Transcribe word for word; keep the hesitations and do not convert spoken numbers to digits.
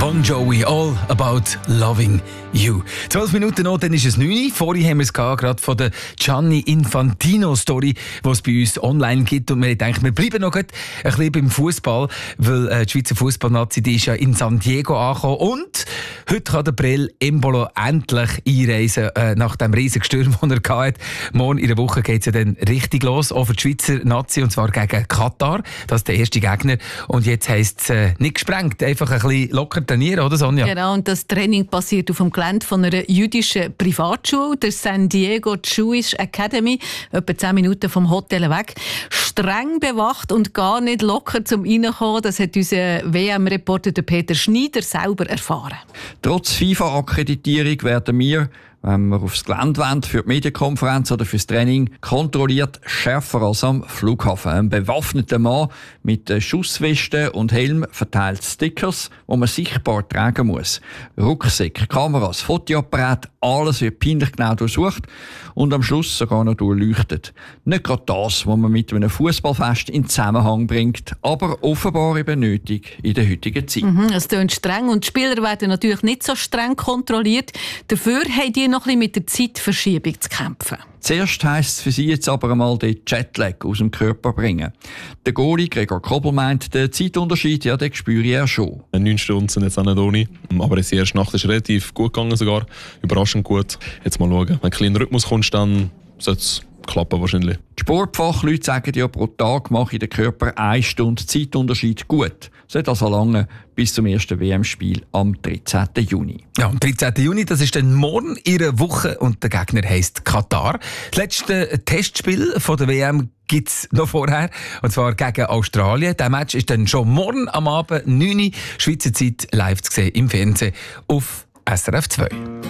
Bon Jovi, All About Loving You. Zwölf Minuten noch, dann ist es neun. Vorhin haben wir es gehabt, gerade von der Gianni Infantino-Story, die es bei uns online gibt. Und wir denken, wir bleiben noch ein bisschen beim Fußball, weil äh, die Schweizer Fußballnazi, die ist ja in San Diego angekommen. Und heute kann der Brel Embolo endlich einreisen, äh, nach dem riesigen Sturm, den er hatte. Morgen in der Woche geht es ja dann richtig los, auch für die Schweizer Nazi, und zwar gegen Katar. Das ist der erste Gegner. Und jetzt heisst es äh, nicht gesprengt, einfach ein bisschen locker trainieren, oder Sonja? Genau, und das Training passiert auf dem Gelände von einer jüdischen Privatschule, der San Diego Jewish Academy, etwa zehn Minuten vom Hotel weg. Streng bewacht und gar nicht locker zum Reinkommen, das hat unser W M-Reporter Peter Schneider selber erfahren. Trotz FIFA-Akkreditierung werden wir, wenn wir aufs Gelände wollen, für die Medienkonferenz oder fürs Training, kontrolliert schärfer als am Flughafen. Ein bewaffneter Mann mit Schussweste und Helm verteilt Stickers, die man sichtbar tragen muss. Rucksäcke, Kameras, Fotoapparat, alles wird peinlich genau durchsucht und am Schluss sogar noch durchleuchtet. Nicht gerade das, was man mit einem Fußballfest in Zusammenhang bringt, aber offenbar eben nötig in der heutigen Zeit. Mhm, es klingt streng und die Spieler werden natürlich nicht so streng kontrolliert. Dafür haben die noch ein bisschen mit der Zeitverschiebung zu kämpfen. Zuerst heisst es für sie jetzt aber einmal den Jetlag aus dem Körper bringen. Der Goalie Gregor Kobel meint, den Zeitunterschied, ja, den spüre er schon. Neun Stunden sind jetzt auch nicht ohne, aber die erste Nacht ist relativ gut gegangen sogar, überraschend gut. Jetzt mal schauen, wenn ein kleiner Rhythmus kommt, dann sollte es klappen wahrscheinlich. Die Sportfachleute sagen ja, pro Tag mache der Körper eine Stunde Zeitunterschied gut. Sollte also lange bis zum ersten W M-Spiel am dreizehnten Juni. Ja, am dreizehnten Juni, das ist dann morgen in einer Woche und der Gegner heisst Katar. Das letzte Testspiel von der W M gibt es noch vorher, und zwar gegen Australien. Der Match ist dann schon morgen am Abend neun Uhr Schweizer Zeit live zu sehen im Fernsehen auf S R F zwei.